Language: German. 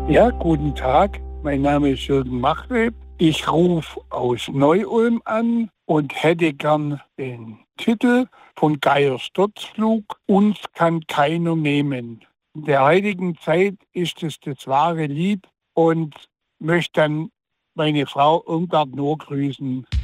Ja, guten Tag. Mein Name ist Jürgen Machleb. Ich rufe aus Neu-Ulm an und hätte gern den Titel von Geiers Sturzflug „Uns kann keiner nehmen". In der heutigen Zeit ist es das wahre Lieb und möchte dann meine Frau Irmgard nur grüßen.